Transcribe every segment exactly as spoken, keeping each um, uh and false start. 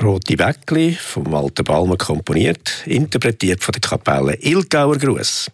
Rote Bäckli, vom Walter Balmer komponiert, interpretiert von der Kapelle Ilgauer Gruss.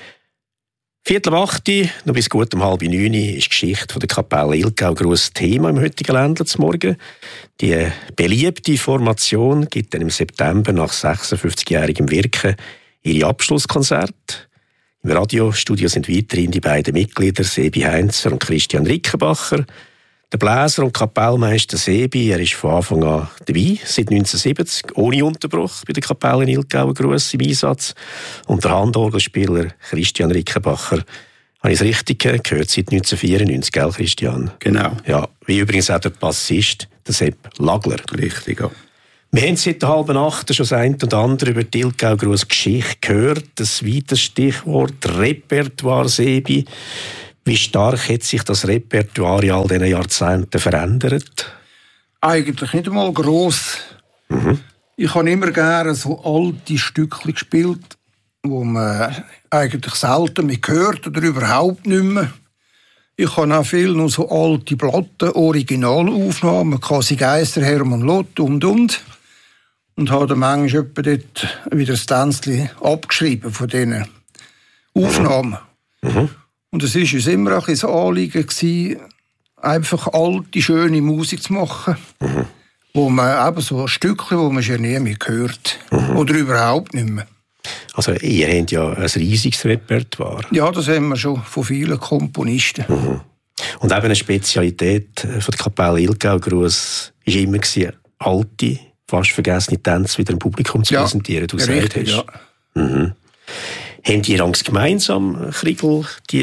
Viertel ab acht, noch bis gut um halb neun, ist die Geschichte von der Kapelle Ilgauer Gruss Thema im heutigen Ländler zum Morgen. Die beliebte Formation gibt dann im September nach sechsundfünfzigjährigem Wirken ihre Abschlusskonzerte. Im Radiostudio sind weiterhin die beiden Mitglieder Sebi Heinzer und Christian Rickenbacher. Der Bläser und Kapellmeister Sebi, er ist von Anfang an dabei, seit neunzehnhundertsiebzig, ohne Unterbruch bei der Kapelle in Ilgauer Gruss im Einsatz. Und der Handorgelspieler Christian Rickenbacher, habe ich es richtig gehört, seit neunzehnhundertvierundneunzig, gell Christian? Genau. Ja, wie übrigens auch der Bassist, der Sepp Lagler. Richtig, ja. Wir haben seit der halben Acht schon das eine und andere über die Ilgauer Gruss Geschichte gehört. Das weitere Stichwort Repertoire Sebi. Wie stark hat sich das Repertoire in all diesen Jahrzehnten verändert? Eigentlich nicht einmal gross. Mhm. Ich habe immer gerne so alte Stückchen gespielt, wo man eigentlich selten mehr hört oder überhaupt nicht mehr. Ich habe auch viel noch so alte Platten, Originalaufnahmen, Kasi Geisser, Hermann Lott und und. Und habe dann manchmal etwa dort wieder das Tänzchen abgeschrieben von diesen Aufnahmen. Mhm. Und es war uns immer ein bisschen ein Anliegen gewesen, einfach alte, schöne Musik zu machen, mhm. wo man eben so Stückchen, wo man schon nie mehr hört. Mhm. Oder überhaupt nicht mehr. Also ihr habt ja ein riesiges Repertoire. Ja, das haben wir schon von vielen Komponisten. Mhm. Und eben eine Spezialität von der Kapelle Ilgauer Gruss war immer gewesen, alte, fast vergessene Tänze wieder im Publikum zu ja, präsentieren, du gesagt hast. Ja. Mhm. Habt ihr Angst gemeinsam, Kriegel, die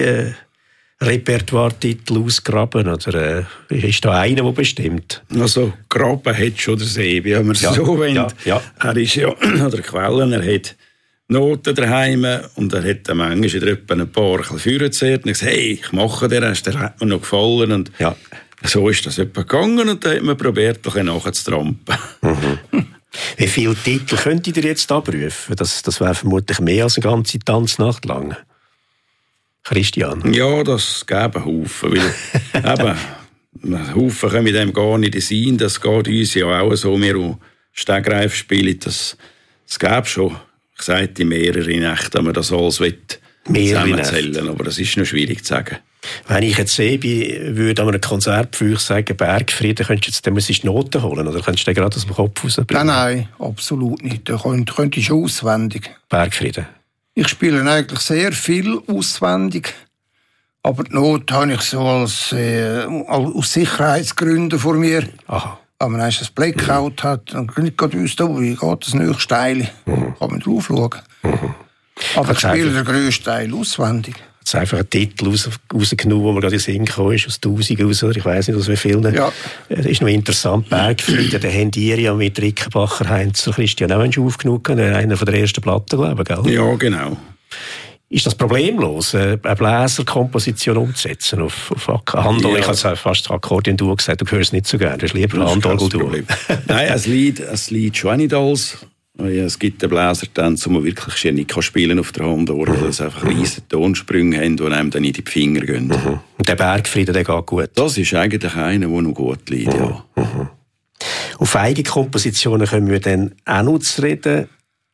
Repertoire-Titel ausgraben? Oder äh, ist da einer, der bestimmt? Also, graben hat schon der Sebi, wenn man es ja, so will. Ja, ja. Er ist ja an der Quelle, er hat Noten daheim und er hat dann manchmal wieder ein paar Feuer gezerrt und gesagt, hey, ich mache den Rest, der hat mir noch gefallen. Und ja. so ist das etwa gegangen und dann hat man probiert, doch nachzutrampen. Mhm. Wie viele Titel könnt ihr jetzt abrufen? Das, das wäre vermutlich mehr als eine ganze Tanznacht lang. Christian? Ja, das gäbe einen Haufen. Weil, eben, Haufen können mit dem gar nicht sein. Das geht uns ja auch so. Wir Stegreif spielen, das, das gäbe schon. Ich sagte mehrere Nächte, wenn man das alles zusammenzählen. Aber das ist noch schwierig zu sagen. Wenn ich jetzt Sebi würde an einem Konzert für euch sagen, Bergfrieden, könntest du jetzt die Noten holen? Oder könntest du den gerade aus dem Kopf rausbringen? Nein, nein, absolut nicht. Da könnte ich schon auswendig. Bergfrieden? Ich spiele eigentlich sehr viel auswendig. Aber die Note habe ich so als, äh, aus Sicherheitsgründen vor mir. Aha. Wenn man ein Blackout mhm. hat, dann kann ich gerade wissen, wie geht das nächste Steil. Mhm. Kann man drauf schauen. Mhm. Aber ich spiele den grössten Teil auswendig. Jetzt einfach einen Titel raus, rausgenommen, wo man gerade in den Sinn gekommen ist, aus tausend raus, oder ich weiss nicht, aus wie vielen. Ja. Das ist noch interessant. Bergfrieden, den habt ihr ja mit Rickenbacher, Heinzer, Christian auch schon aufgenommen, einer von der ersten Platten, glaube ich, gell? Ja, genau. Ist das problemlos, eine Bläserkomposition umzusetzen auf, auf Handorgel? Ja. Ich habe fast Akkordeon-Duo gesagt, du hörst es nicht so gerne, du hast lieber Handorgel-Duo. Nein, es liegt, es liegt schon auch nicht alles. Es gibt einen Bläsertanz, wo man wirklich nicht spielen auf der Handorgel, weil es einfach riesige Tonsprünge haben, die einem dann in die Finger gehen. Mhm. Und der Bergfrieden, der geht gut? Das ist eigentlich einer, der noch gut liegt, mhm. ja. Mhm. Auf Eigenkompositionen können wir dann auch noch zu reden.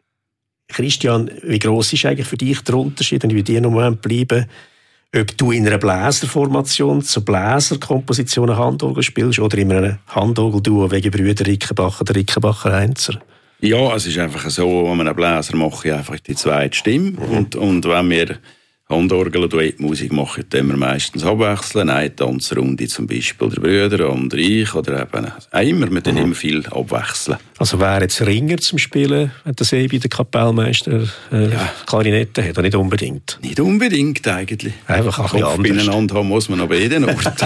Christian, wie gross ist eigentlich für dich der Unterschied, wenn wir dir noch mal bleiben, ob du in einer Bläserformation zu Bläserkompositionen Handorgel spielst oder in einem Handorgel-Duo wegen Brüder Rickenbacher oder Rickenbacher-Heinzer? Ja, es ist einfach so, wenn man einen Bläser macht, einfach die zweite Stimme. Mhm. Und, und wenn wir Handorgel oder Duettmusik machen, dann wir meistens abwechseln. Eine Tanzrunde zum Beispiel der Brüder, andere ich oder eben immer. Wir dann mhm. immer viel abwechseln. Also wäre jetzt Ringer zum Spielen, wenn der Sebi der Kapellmeister äh, ja. Klarinette hat, oder nicht unbedingt? Nicht unbedingt eigentlich. Einfach ein bisschen anders. Beieinander haben muss man aber jeden Ort.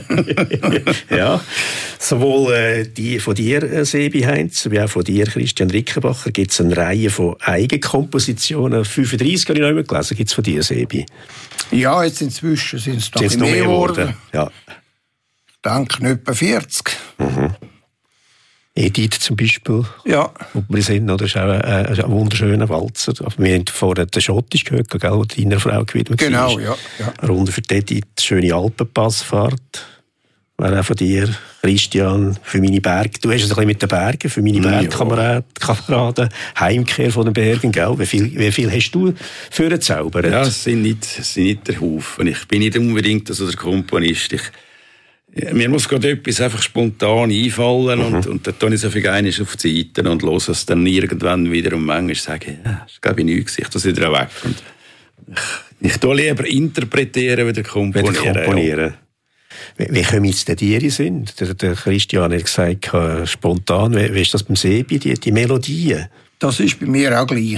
Ja, sowohl äh, die von dir, äh, Sebi Heinzer, wie auch von dir, Christian Rickenbacher, gibt es eine Reihe von Eigenkompositionen. fünfunddreissig habe ich noch immer gelesen, gibt es von dir, Sebi? Ja, jetzt inzwischen sind es noch mehr geworden. Ja. Ich denke, etwa vierzig. Mhm. Edith zum Beispiel, ja. wo wir sind, oder? Das ist auch ein, ein, ein wunderschöner Walzer. Wir haben vorhin den Schottisch gehört, gell, wo deiner Frau gewidmet genau, war. Ja, ja. Eine Runde für die Edith, schöne Alpenpassfahrt. wäre auch von dir, Christian, für meine Berge. Du hast es ein bisschen mit den Bergen, für meine Bergkameraden, Heimkehr von den Bergen, gell? Wie viel, wie viel hast du für einen Zauber? Ja, es sind nicht, es sind nicht der Haufen. Ich bin nicht unbedingt also der Komponist. Ich, mir muss gerade etwas einfach spontan einfallen mhm. und, und dann tue ich so viel eines auf die Seite und höre es dann irgendwann wieder und manchmal sage ich, ja, das ist glaube ich nichts, ich das wieder weg. Und ich, ich tue lieber interpretieren, wieder komponieren. Wieder komponieren. Ja. Wie, wie kommen jetzt denn die Sinn? Der, der Christian hat gesagt, spontan, wie, wie ist das beim Sebi, die, die Melodien? Das ist bei mir auch gleich.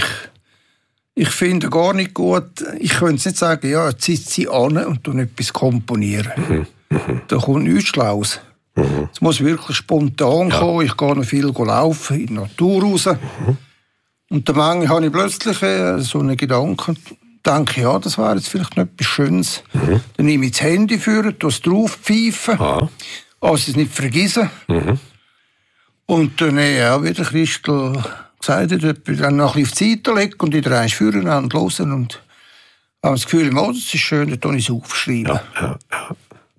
Ich finde gar nicht gut, ich könnte nicht sagen, ja, jetzt sitze sie an und etwas komponieren. Mhm. Mhm. Da kommt nichts Schlaues. Mhm. Es muss wirklich spontan ja. kommen. Ich gehe noch viel laufen, in die Natur raus. Mhm. Und dann habe ich plötzlich so einen Gedanken, denke, ja, das wäre jetzt vielleicht noch etwas Schönes. Mhm. Dann nehme ich das Handy für, tue es drauf, pfeife, ah. also es nicht vergessen. Mhm. Und dann, ja, wie der Christel gesagt hat, dann noch ein bisschen auf die Seite legen und wieder eins führen und hören. Und habe das Gefühl, oh, das ist schön, dann tue ich es aufschreiben. Ja, ja, ja.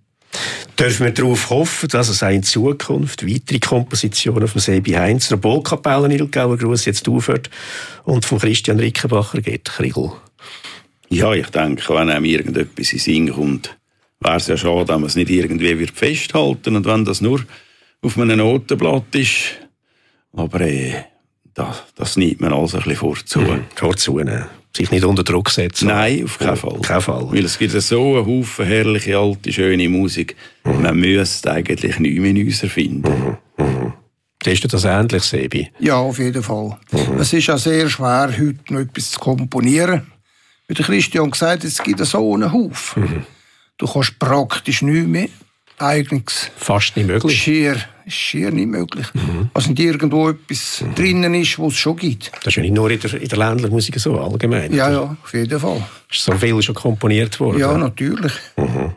Dürfen wir darauf hoffen, dass es auch in Zukunft weitere Kompositionen von Sebi Heinz, der Bohlkapelle Ilgauer Gruss jetzt aufhört und von Christian Rickenbacher geht, Kriegel? Ja, ich denke, wenn einem irgendetwas in Sinn kommt, wäre es ja schade, wenn man es nicht irgendwie wird festhalten und wenn das nur auf einem Notenblatt ist. Aber äh, das, das nimmt man also ein bisschen vorzu. Mhm. Vorzu, ne? Sich nicht unter Druck setzen. Nein, auf keinen Fall. Kein Fall. Weil es gibt so einen Haufen herrliche, alte, schöne Musik. Mhm. Man müsste eigentlich nichts mehr Neues erfinden. Mhm. Mhm. Siehst du das ähnlich, Sebi? Ja, auf jeden Fall. Mhm. Es ist auch sehr schwer, heute noch etwas zu komponieren. Wie der Christian gesagt hat, es gibt so einen Haufen. Mhm. Du kannst praktisch nichts mehr. Eigenes. Fast nicht möglich. Schier, schier nicht möglich. Mhm. Also nicht irgendwo etwas mhm. drinnen ist, was es schon gibt. Das ist ja nicht nur in der, in der Ländlermusik so, allgemein. Ja, ja, auf jeden Fall. Ist so viel schon komponiert worden? Ja, natürlich. Mhm.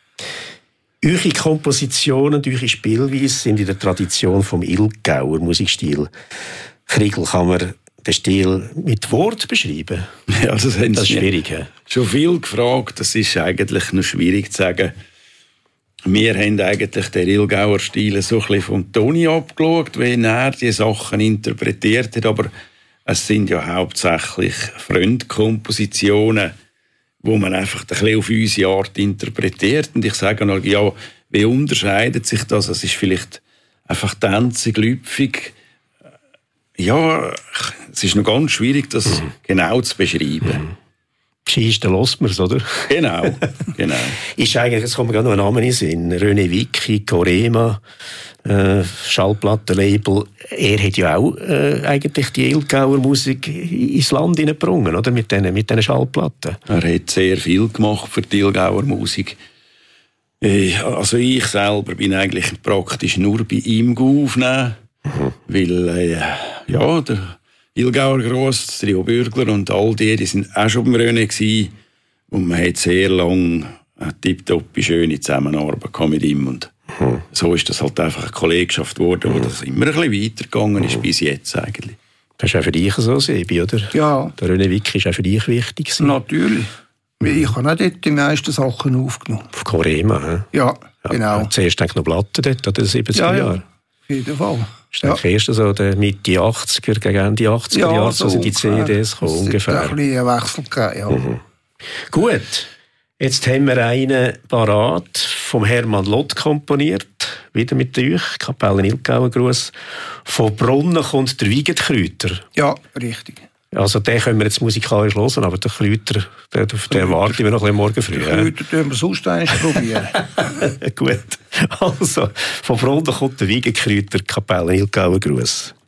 Eure Kompositionen, eure Spielweise sind in der Tradition vom Ilgauer Musikstil. Kriegel, kann man den Stil mit Wort beschreiben? Ja, das, das ist schwierig. He? Schon viel gefragt, das ist eigentlich noch schwierig zu sagen. Wir haben eigentlich den Ilgauer Stil so ein bisschen vom Toni abgeschaut, wie er die Sachen interpretiert hat, aber es sind ja hauptsächlich Fremdkompositionen, wo man einfach ein bisschen auf unsere Art interpretiert. Und ich sage noch, ja, wie unterscheidet sich das? Es ist vielleicht einfach tänzig, lüpfig. Ja, es ist noch ganz schwierig, das mhm. genau zu beschreiben. Mhm. Schießt, dann lässt man es, oder? Genau, genau. Ist eigentlich, jetzt kommt mir gerade noch ein Name in den Sinn, René Vicky, Corema, äh, Schallplattenlabel. Er hat ja auch äh, eigentlich die Ilgauer Musik ins Land hineingebracht, oder? Mit diesen mit diesen Schallplatten. Er hat sehr viel gemacht für die Ilgauer Musik. Also ich selber bin eigentlich praktisch nur bei ihm aufgenommen, mhm. weil, äh, ja, der Ilgauer Gross, das Trio Bürgler und all die, die sind auch schon beim René gewesen. Und man hat sehr lange eine tipptoppe, schöne Zusammenarbeit mit ihm. Und mhm. so ist das halt einfach eine Kollegschaft geworden, wo mhm. das immer ein bisschen weitergegangen ist, mhm. bis jetzt eigentlich. Das ist auch für dich so, Sebi, oder? Ja. Der René Vicky ist auch für dich wichtig gewesen. Natürlich. Mhm. Ich habe auch dort die meisten Sachen aufgenommen. Auf Corema, he? Ja, ja, genau. Ja, zuerst noch Platten dort, oder siebziger ja, ja. Jahre? Auf jeden Fall. Das ja. erst so der Mitte achtziger, gegen Ende achtziger ja, Jahre, so sind die C Ds gekommen, ungefähr. Es hat ein bisschen einen Wechsel gegeben, ja. Mhm. Gut, jetzt haben wir einen parat, vom Hermann Lott komponiert, wieder mit euch, Kapelle Ilgauer Gruss. Von Brunnen kommt der Weigenkräuter. Ja, richtig. Also den können wir jetzt musikalisch hören, aber den Kräuter, den, den warten wir noch ein bisschen morgen früh. Den Kräuter können wir sonst eins probieren. Gut, also von Brunnen kommt der Weigenkräuter, Kapelle Ilgauer Gruss.